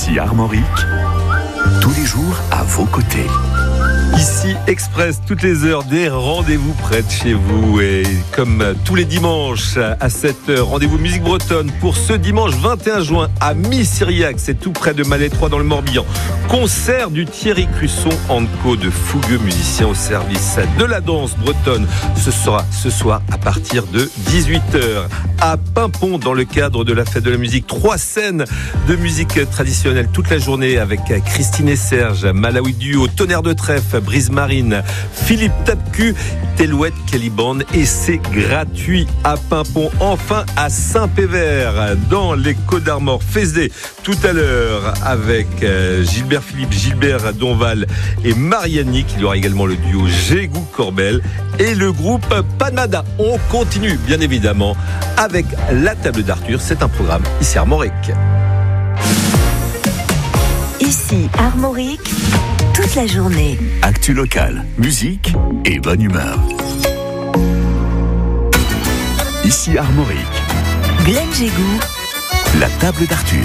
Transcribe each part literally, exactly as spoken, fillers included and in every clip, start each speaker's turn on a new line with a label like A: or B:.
A: Ici Armorique, tous les jours à vos côtés.
B: Ici Express, toutes les heures, des rendez-vous près de chez vous. Et comme tous les dimanches à sept heures, rendez-vous musique bretonne pour ce dimanche vingt et un juin à Mis-Syriac, c'est tout près de Malétroit dans le Morbihan. Concert du Thierry Cusson en co, de fougueux musiciens au service de la danse bretonne. Ce sera ce soir à partir de dix-huit heures à Paimpont dans le cadre de la fête de la musique. Trois scènes de musique traditionnelle toute la journée avec Christine et Serge, Malawi Duo, Tonnerre de Trèfle, Brise Marine, Philippe Tapcu, Telouette Caliban, et c'est gratuit à Paimpont. Enfin à Saint-Pévert dans les Côtes d'Armor. Fézé tout à l'heure avec Gilbert Philippe, Gilbert Donval et Marianique. Il y aura également le duo Gégou Corbel et le groupe Panada. On continue bien évidemment avec la table d'Arthur. C'est un programme ici Armorique.
C: Ici Armorique, toute la journée.
A: Actu locale, musique et bonne humeur. Ici Armorique.
C: Glenn Gégou.
A: La table d'Arthur.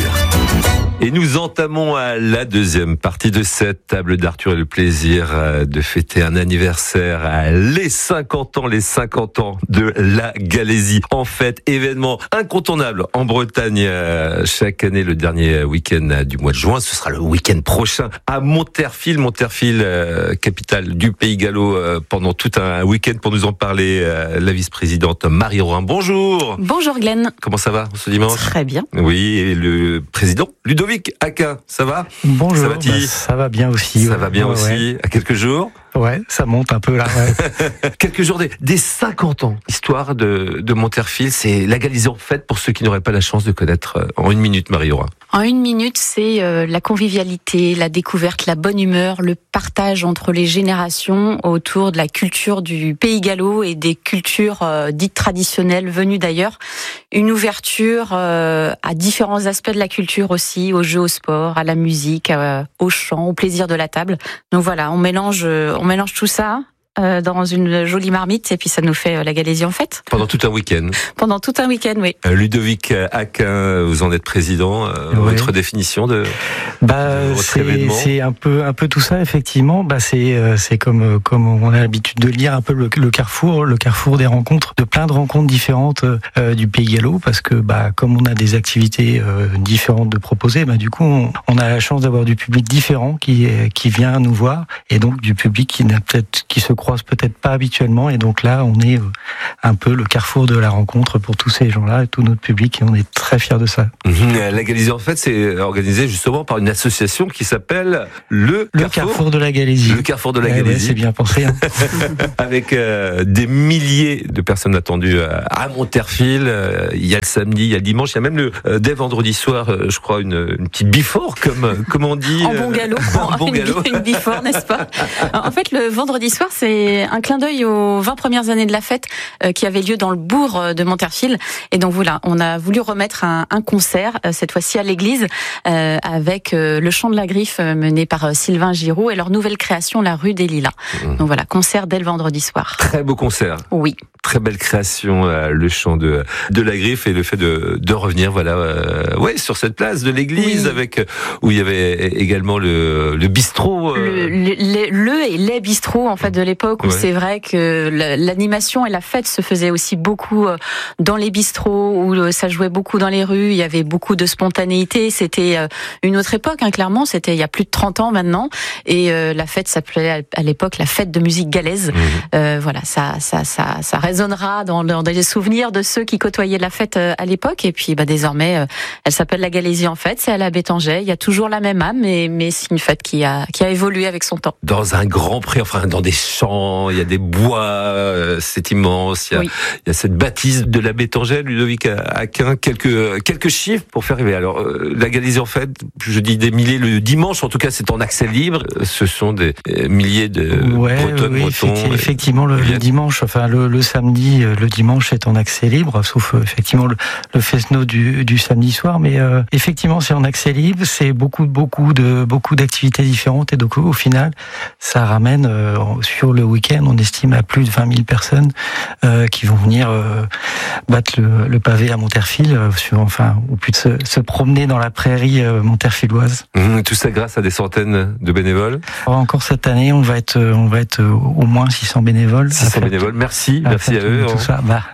B: Et nous entamons à la deuxième partie de cette table d'Arthur et le plaisir de fêter un anniversaire, les cinquante ans, les cinquante ans de la Galésie. En fait, événement incontournable en Bretagne chaque année, le dernier week-end du mois de juin. Ce sera le week-end prochain à Monterfil, Monterfil, capitale du Pays Gallo, pendant tout un week-end. Pour nous en parler, la vice-présidente Marie Roin. Bonjour.
D: Bonjour Glenn.
B: Comment ça va ce dimanche?
D: Très bien.
B: Oui, et le président Ludovic Aquin, ça va?
E: Bonjour,
B: ça va,
E: bah, ça va bien aussi.
B: Ça
E: ouais.
B: va bien
E: ouais,
B: aussi,
E: ouais.
B: À quelques jours.
E: Ouais, ça monte un peu là. Ouais.
B: Quelques jours des, des cinquante ans, histoire de, de Monterfil. C'est la Galésie en fait pour ceux qui n'auraient pas la chance de connaître en une minute, Marie-Aura.
D: En une minute, c'est euh, la convivialité, la découverte, la bonne humeur, le partage entre les générations autour de la culture du Pays Gallo et des cultures euh, dites traditionnelles venues d'ailleurs. Une ouverture euh, à différents aspects de la culture aussi, aux jeux, au sport, à la musique, euh, au chant, au plaisir de la table. Donc voilà, on mélange, on mélange tout ça euh, dans une jolie marmite et puis ça nous fait euh, la Galésie en fête.
B: Pendant tout un week-end.
D: Pendant tout un week-end, oui.
B: Euh, Ludovic Aquin, vous en êtes président. Euh,
E: ouais.
B: Votre définition de,
E: bah,
B: de votre
E: c'est,
B: événement?
E: C'est un peu, un peu tout ça effectivement. Bah, c'est, c'est comme, comme on a l'habitude de lire un peu le, le carrefour, le carrefour des rencontres, de plein de rencontres différentes euh, du Pays Gallo, parce que bah, comme on a des activités euh, différentes de proposer, bah, du coup, on, on a la chance d'avoir du public différent qui, qui vient nous voir, et donc du public qui n'a peut-être, qui se croise peut-être pas habituellement, et donc là on est un peu le carrefour de la rencontre pour tous ces gens-là et tout notre public, et on est très fiers de ça.
B: Mmh. La Galésie en fait c'est organisé justement par une association qui s'appelle le,
E: le
B: Carrefour,
E: Carrefour de la Galésie.
B: Le Carrefour de la
E: ouais,
B: Galésie.
E: Ouais, c'est bien pensé. Hein.
B: Avec euh, des milliers de personnes attendues à Monterfil. Euh, il y a le samedi, il y a le dimanche, il y a même le euh, dès vendredi soir, euh, je crois une, une petite before comme comme on dit.
D: En bon galop,
B: en bon
D: une,
B: galop.
D: une before, n'est-ce pas? En fait, le vendredi soir, c'est un clin d'œil aux vingt premières années de la fête euh, qui avait lieu dans le bourg de Monterfil. Et donc voilà, on a voulu remettre un, un concert, euh, cette fois-ci à l'église, euh, avec euh, le chant de la griffe euh, mené par euh, Sylvain Giraud et leur nouvelle création, la rue des Lilas. Mmh. Donc voilà, concert dès le vendredi soir.
B: Très beau concert.
D: Oui.
B: Très belle création, euh, le chant de de la griffe et le fait de de revenir, voilà, euh, ouais, sur cette place de l'église, oui. Avec où il y avait également le le bistrot.
D: Euh... Le, le, le et les bistrots en fait de l'époque où ouais. C'est vrai que l'animation et la fête se faisaient aussi beaucoup dans les bistrots, où ça jouait beaucoup dans les rues. Il y avait beaucoup de spontanéité. C'était une autre époque, hein, clairement. C'était il y a plus de trente ans maintenant, et euh, la fête s'appelait à l'époque la fête de musique galaise. Mmh. Euh, voilà, ça ça ça ça résonnera dans, dans les souvenirs de ceux qui côtoyaient la fête à l'époque. Et puis bah, désormais, elle s'appelle la Galésie en fête. C'est à la Bétanger. Il y a toujours la même âme, mais, mais c'est une fête qui a, qui a évolué avec son temps.
B: Dans un grand pré, enfin dans des champs, il y a des bois, euh, c'est immense. Il y a, oui. il y a cette bâtisse de la Bétanger, Ludovic Aquin. Quelques, quelques chiffres pour faire rêver. Alors, euh, la Galésie en fait, je dis des milliers le dimanche, en tout cas c'est en accès libre. Ce sont des milliers de
E: ouais,
B: Bretonnes,
E: oui,
B: Bretons.
E: Effectivement, effectivement le, le dimanche, enfin le, le samedi, le dimanche est en accès libre, sauf euh, effectivement le, le fest-no du, du samedi soir, mais euh, effectivement c'est en accès libre, c'est beaucoup beaucoup de beaucoup d'activités différentes, et donc au final ça ramène euh, sur le le week-end, on estime à plus de vingt mille personnes euh, qui vont venir euh, battre le, le pavé à Monterfil, euh, sur, enfin, ou plus de se, se promener dans la prairie euh, monterfiloise.
B: Mmh, tout ça grâce à des centaines de bénévoles.
E: Alors, encore cette année, on va être, on va être au moins six cents bénévoles.
B: six cents bénévoles, merci,
E: à
B: merci à eux.
E: Tout, tout ça, bah,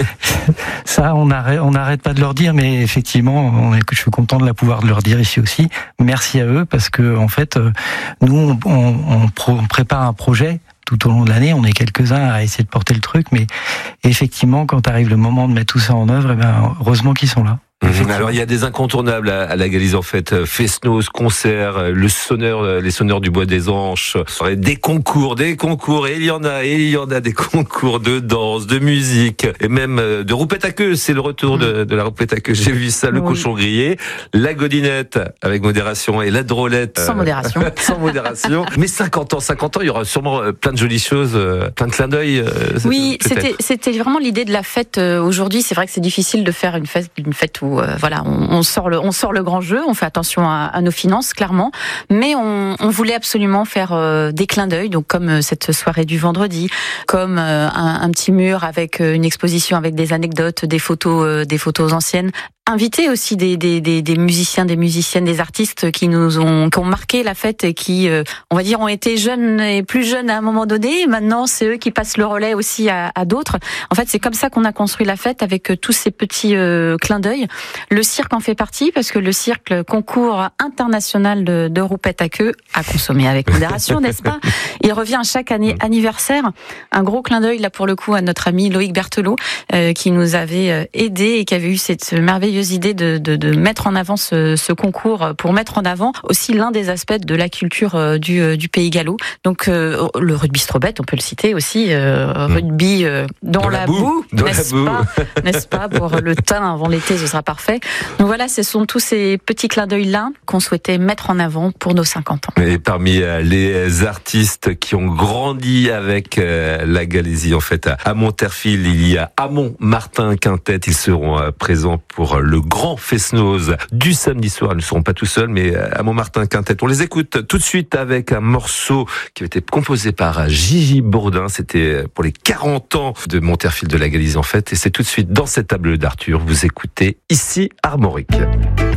E: ça, on arrête, on n'arrête pas de leur dire, mais effectivement, on est, je suis content de la pouvoir de leur dire ici aussi. Merci à eux parce que en fait, nous, on, on, on, pro, on prépare un projet. Tout au long de l'année, on est quelques-uns à essayer de porter le truc, mais effectivement, quand arrive le moment de mettre tout ça en œuvre, eh ben, heureusement qu'ils sont là.
B: Mmh. Alors il y a des incontournables à, à la Galice en fait, Fest-Noz, concert, le sonneur, les sonneurs du Bois des Anches, des concours, des concours, et il y en a, et il y en a des concours de danse, de musique, et même de roupette à queue, c'est le retour de, de la roupette à queue, j'ai vu ça, le oui. cochon grillé, la godinette avec modération et la drôlette.
D: Sans euh, modération.
B: sans modération. Mais cinquante ans, cinquante ans, il y aura sûrement plein de jolies choses, plein de clins d'œil.
D: Oui, c'était, c'était vraiment l'idée de la fête aujourd'hui, c'est vrai que c'est difficile de faire une fête, une fête où Euh, voilà, on, on sort le, on sort le grand jeu, on fait attention à, à nos finances clairement, mais on, on voulait absolument faire euh, des clins d'œil, donc comme euh, cette soirée du vendredi, comme euh, un, un petit mur avec euh, une exposition avec des anecdotes, des photos, euh, des photos anciennes. Inviter aussi des, des, des, des musiciens, des musiciennes, des artistes qui nous ont, qui ont marqué la fête et qui, euh, on va dire, ont été jeunes et plus jeunes à un moment donné. Et maintenant, c'est eux qui passent le relais aussi à, à d'autres. En fait, c'est comme ça qu'on a construit la fête avec euh, tous ces petits euh, clins d'œil. Le cirque en fait partie parce que le cirque, le concours international de, de roupette à queue, à consommer avec modération, n'est-ce pas? Il revient chaque année anniversaire. Un gros clin d'œil là pour le coup à notre ami Loïc Berthelot euh, qui nous avait aidé et qui avait eu cette merveilleuse idée de, de, de mettre en avant ce, ce concours pour mettre en avant aussi l'un des aspects de la culture du, du Pays Gallo. Donc euh, le rugby strobette, on peut le citer aussi, euh, rugby euh, dans, dans la, la boue, boue
B: dans
D: n'est-ce
B: la boue.
D: pas, n'est-ce pas, pour le teint avant l'été, ce sera parfait. Donc voilà, ce sont tous ces petits clins d'œil-là qu'on souhaitait mettre en avant pour nos cinquante ans.
B: Et parmi les artistes qui ont grandi avec la Galésie, en fait, à Monterfil, il y a Amon, Martin, Quintet, ils seront présents pour le grand Fest-Noz du samedi soir. Ils ne seront pas tout seuls, mais à Montmartin Quintet. On les écoute tout de suite avec un morceau qui a été composé par Gigi Bourdin. C'était pour les quarante ans de Monterfil de la Galésie, en fait. Et c'est tout de suite dans cette table d'Arthur. Vous écoutez ici Armorique.